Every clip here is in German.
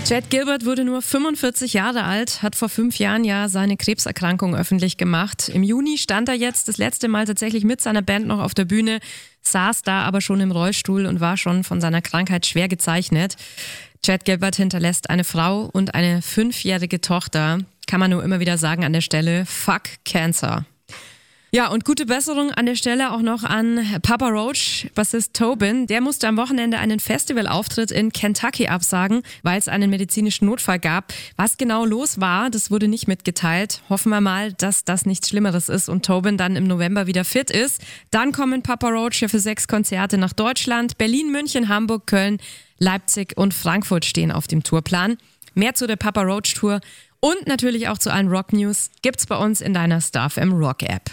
Chad Gilbert wurde nur 45 Jahre alt, hat vor 5 Jahren ja seine Krebserkrankung öffentlich gemacht. Im Juni stand er jetzt das letzte Mal tatsächlich mit seiner Band noch auf der Bühne, saß da aber schon im Rollstuhl und war schon von seiner Krankheit schwer gezeichnet. Chad Gilbert hinterlässt eine Frau und eine 5-jährige Tochter. Kann man nur immer wieder sagen an der Stelle, fuck Cancer. Ja, und gute Besserung an der Stelle auch noch an Papa Roach, Bassist Tobin. Der musste am Wochenende einen Festivalauftritt in Kentucky absagen, weil es einen medizinischen Notfall gab. Was genau los war, das wurde nicht mitgeteilt. Hoffen wir mal, dass das nichts Schlimmeres ist und Tobin dann im November wieder fit ist. Dann kommen Papa Roach ja für 6 Konzerte nach Deutschland. Berlin, München, Hamburg, Köln, Leipzig und Frankfurt stehen auf dem Tourplan. Mehr zu der Papa Roach Tour und natürlich auch zu allen Rock-News gibt's bei uns in deiner StarFM Rock-App.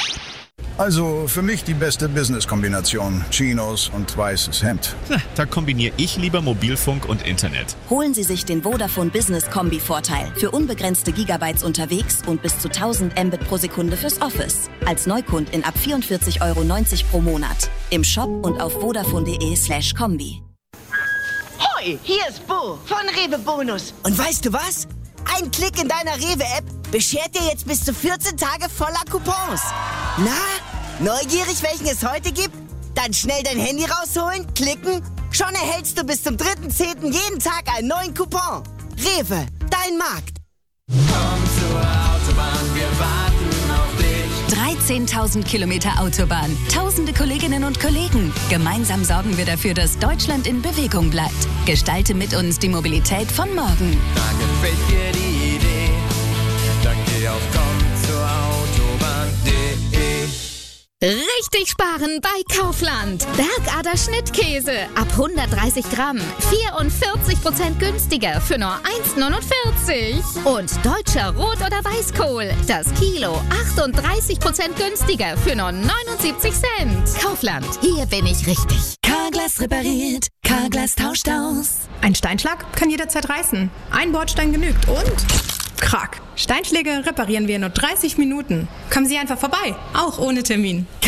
Also für mich die beste Business-Kombination. Chinos und weißes Hemd. Da kombiniere ich lieber Mobilfunk und Internet. Holen Sie sich den Vodafone Business Kombi-Vorteil. Für unbegrenzte Gigabytes unterwegs und bis zu 1000 Mbit pro Sekunde fürs Office. Als Neukundin ab 44,90 € pro Monat. Im Shop und auf vodafone.de/kombi. Hoi, hier ist Bo von Rewe Bonus. Und weißt du was? Ein Klick in deiner Rewe-App beschert dir jetzt bis zu 14 Tage voller Coupons. Na, neugierig, welchen es heute gibt? Dann schnell dein Handy rausholen, klicken. Schon erhältst du bis zum 3.10. jeden Tag einen neuen Coupon. Rewe, dein Markt. Komm zur Autobahn, wir warten auf dich. 13.000 Kilometer Autobahn, tausende Kolleginnen und Kollegen. Gemeinsam sorgen wir dafür, dass Deutschland in Bewegung bleibt. Gestalte mit uns die Mobilität von morgen. Da gefällt dir die Idee, dann geh auf kommzurautobahn.de. Richtig sparen bei Kaufland. Bergader Schnittkäse ab 130 Gramm. 44% günstiger für nur 1,49. Und deutscher Rot- oder Weißkohl. Das Kilo 38% günstiger für nur 79 Cent. Kaufland, hier bin ich richtig. Carglass repariert, Carglass tauscht aus. Ein Steinschlag kann jederzeit reißen. Ein Bordstein genügt und krack. Steinschläge reparieren wir in nur 30 Minuten. Kommen Sie einfach vorbei, auch ohne Termin.